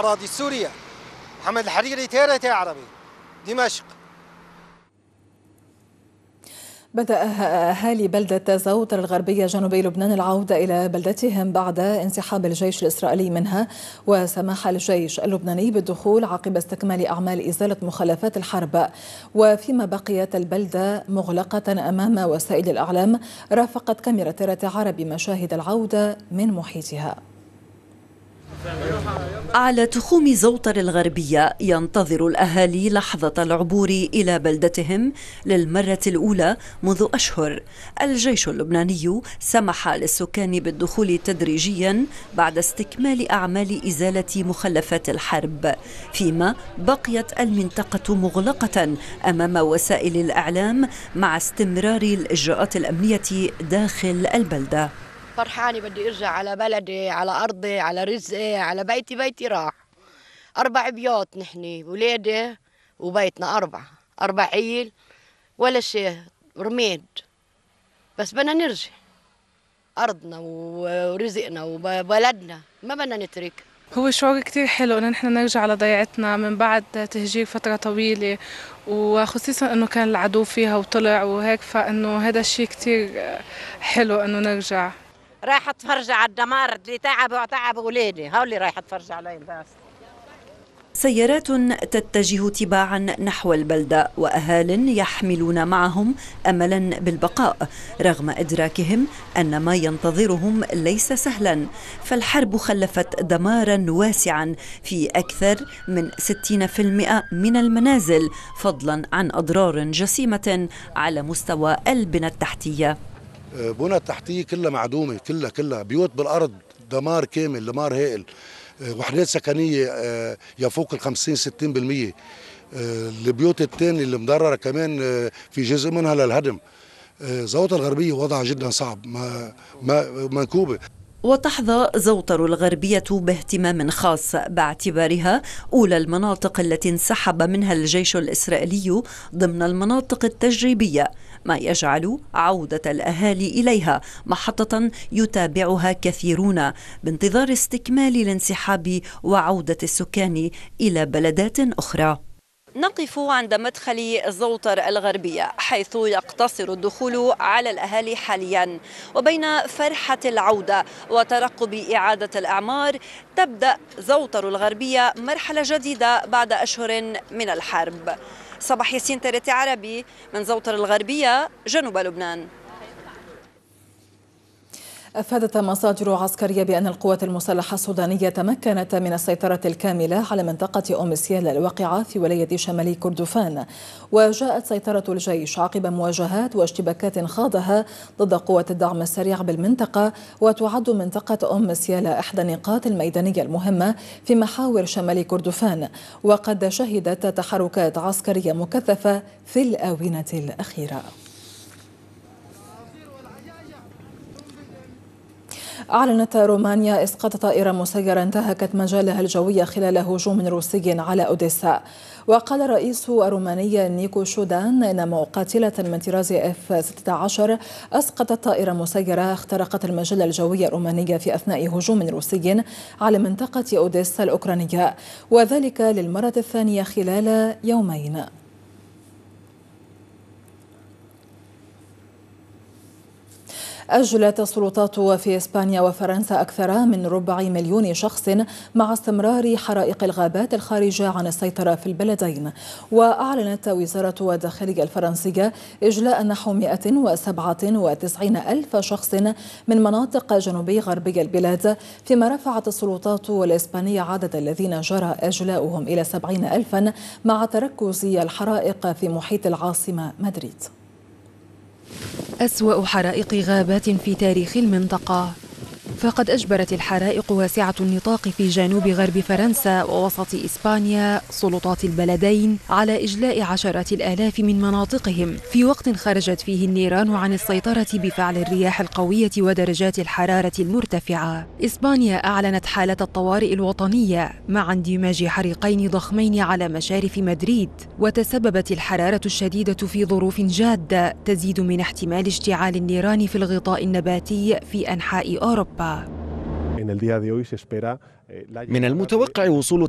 الأراضي السورية. محمد الحريري تيرتي عربي، دمشق. بدأ أهالي بلدة زوطر الغربية جنوبي لبنان العودة إلى بلدتهم بعد انسحاب الجيش الإسرائيلي منها، وسمح الجيش اللبناني بالدخول عقب استكمال أعمال إزالة مخلفات الحرب. وفيما بقيت البلدة مغلقة أمام وسائل الإعلام، رافقت كاميرا تيرت عربي مشاهد العودة من محيطها. على تخوم زوطر الغربية ينتظر الأهالي لحظة العبور إلى بلدتهم للمرة الأولى منذ أشهر. الجيش اللبناني سمح للسكان بالدخول تدريجيا بعد استكمال أعمال إزالة مخلفات الحرب، فيما بقيت المنطقة مغلقة أمام وسائل الإعلام مع استمرار الإجراءات الأمنية داخل البلدة. فرحانة، بدي ارجع على بلدي، على ارضي، على رزقي، على بيتي. بيتي راح 4 بيوت، نحن ولادي وبيتنا 4 عيل ولا شيء، رميد. بس بدنا نرجع ارضنا ورزقنا وبلدنا، ما بدنا نترك. هو شعور كتير حلو انه نحن نرجع على ضيعتنا من بعد تهجير فترة طويلة، وخصيصا انه كان العدو فيها وطلع وهيك، فانه هذا الشيء كتير حلو انه نرجع. رايحة اتفرج على الدمار اللي تعب ولادي، هولي رايحة اتفرج عليه بس. سيارات تتجه تباعا نحو البلدة، وأهال يحملون معهم أملا بالبقاء رغم إدراكهم أن ما ينتظرهم ليس سهلا، فالحرب خلفت دمارا واسعا في أكثر من 60% من المنازل، فضلا عن أضرار جسيمة على مستوى البنى التحتية. بنى التحتية كلها معدومة، كلها بيوت بالأرض، دمار كامل، دمار هائل. وحدات سكنية يفوق 50-60%. البيوت الثانية اللي مضررة كمان في جزء منها للهدم. زوطر الغربية وضعها جدا صعب، منكوبة. وتحظى زوطر الغربية باهتمام خاص باعتبارها أولى المناطق التي انسحب منها الجيش الإسرائيلي ضمن المناطق التجريبية، ما يجعل عودة الأهالي إليها محطة يتابعها كثيرون بانتظار استكمال الانسحاب وعودة السكان إلى بلدات أخرى. نقف عند مدخل زوطر الغربية حيث يقتصر الدخول على الأهالي حاليا، وبين فرحة العودة وترقب إعادة الأعمار تبدأ زوطر الغربية مرحلة جديدة بعد أشهر من الحرب. صباح ياسين، تيرت عربي من زوطر الغربية جنوب لبنان. أفادت مصادر عسكرية بأن القوات المسلحة السودانية تمكنت من السيطرة الكاملة على منطقة أم سيال الواقعة في ولاية شمالي كردفان، وجاءت سيطرة الجيش عقب مواجهات واشتباكات خاضها ضد قوات الدعم السريع بالمنطقة، وتعد منطقة أم سيال إحدى النقاط الميدانية المهمة في محاور شمال كردفان، وقد شهدت تحركات عسكرية مكثفة في الآونة الأخيرة. أعلنت رومانيا إسقاط طائرة مسيرة انتهكت مجالها الجوي خلال هجوم روسي على أوديسا. وقال الرئيس الروماني نيكو شودان إن مقاتلة من طراز F-16 أسقطت طائرة مسيرة اخترقت المجال الجوي الروماني في أثناء هجوم روسي على منطقة أوديسا الأوكرانية، وذلك للمرة الثانية خلال يومين. أجلت السلطات في إسبانيا وفرنسا أكثر من 4 مليون شخص مع استمرار حرائق الغابات الخارجة عن السيطرة في البلدين. وأعلنت وزارة الداخلية الفرنسية إجلاء نحو 197 ألف شخص من مناطق جنوبي غربي البلاد، فيما رفعت السلطات الإسبانية عدد الذين جرى إجلاؤهم إلى 70 ألفا مع تركز الحرائق في محيط العاصمة مدريد. أسوأ حرائق غابات في تاريخ المنطقة، فقد أجبرت الحرائق واسعة النطاق في جنوب غرب فرنسا ووسط إسبانيا سلطات البلدين على إجلاء عشرات الآلاف من مناطقهم في وقت خرجت فيه النيران عن السيطرة بفعل الرياح القوية ودرجات الحرارة المرتفعة. إسبانيا أعلنت حالة الطوارئ الوطنية مع اندماج حريقين ضخمين على مشارف مدريد، وتسببت الحرارة الشديدة في ظروف جادة تزيد من احتمال اشتعال النيران في الغطاء النباتي في أنحاء أوروبا. من المتوقع وصول